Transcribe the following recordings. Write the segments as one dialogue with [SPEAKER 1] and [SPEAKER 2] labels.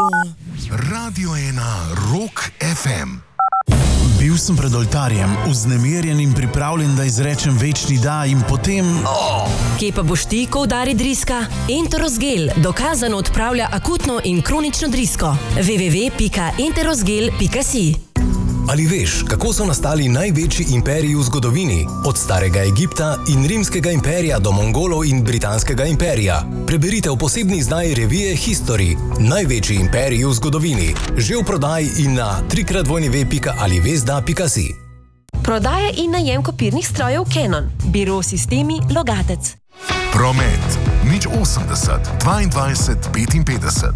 [SPEAKER 1] Radio 1 Rock FM.
[SPEAKER 2] Bil sem pred oltarjem, vznemirjen in pripravljen, da izrečem večni da in potem...
[SPEAKER 3] Kje pa boš ti, ko udari driska? Enterosgel dokazano odpravlja akutno in kronično drisko. www.enterosgel.si.
[SPEAKER 4] Ali veš, kako so nastali največji imperiji v zgodovini? Od starega Egipta in rimskega imperija do Mongolov in britanskega imperija. Preberite v posebni izdaji revije History. Največji imperiji v zgodovini. Že v prodaji in na www.alivesda.si.
[SPEAKER 3] Prodaja in najem kopirnih strojev Canon. Biro Sistemi Logatec.
[SPEAKER 1] Promet. 080 22 55.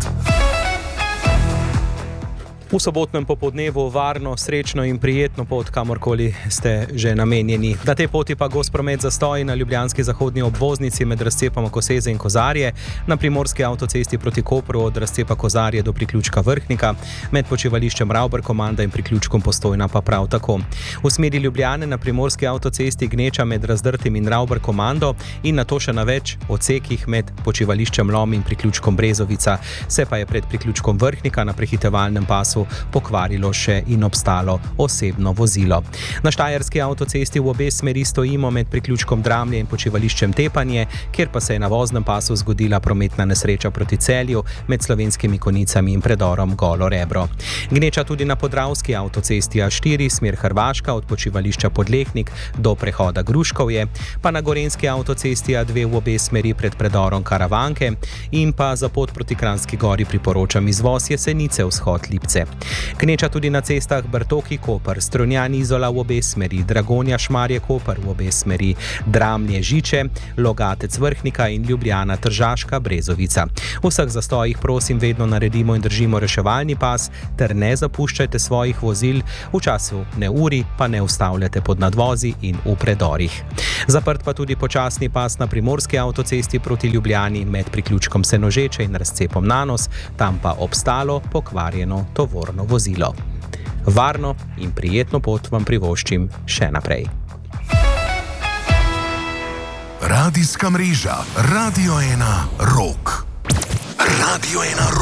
[SPEAKER 5] V sobotnem popoldnevu varno, srečno in prijetno pot, kamorkoli ste že namenjeni. Na tej poti pa gost promet zastoji na ljubljanski zahodni obvoznici med razcepoma Koseze in Kozarje, na primorski avtocesti proti Kopru od razcepa Kozarje do priključka Vrhnika, med počivališčem Ravber-Komanda in priključkom Postojna pa prav tako. V smeri Ljubljane na primorski avtocesti gneča med Razdrtim in Ravber-Komando in nato še na več odsekih med počivališčem Lom in priključkom Brezovica. Se pa je pred priključkom Vrhnika na prehitevalnem pasu pokvarilo še in obstalo osebno vozilo. Na štajerski avtocesti v obe smeri stojimo med priključkom Dramlje in počivališčem Tepanje, kjer pa se je na voznem pasu zgodila prometna nesreča proti Celju med Slovenskimi Konicami in predorom Golo Rebro. Gneča tudi na podravski avtocesti A4 smer Hrvaška od počivališča Podlehnik do prehoda Gruškovje, pa na gorenjski avtocesti A2 v obe smeri pred predorom Karavanke in pa za pot proti Kranjski Gori priporočam izvoz Jesenice vzhod Lipce. Gneča tudi na cestah Brtoki-Koper, Strunjan-Izola v obe smeri, Dragonja-Šmarje-Koper v obe smeri, Dramlje-Žiče, Logatec-Vrhnika in Ljubljana-Tržaška-Brezovica. V vseh zastojih prosim vedno naredimo in držimo reševalni pas ter ne zapuščajte svojih vozil, v času neurij pa ne ustavljate pod nadvozi in v predorih. Zaprt pa tudi počasni pas na primorski avtocesti proti Ljubljani med priključkom Senožeče in razcepom Nanos, tam pa obstalo pokvarjeno tovorno vozilo. Varno in prijetno pot vam privoščim še naprej.
[SPEAKER 1] Radijska mreža Radio 1 Rock. Radio 1 Rock.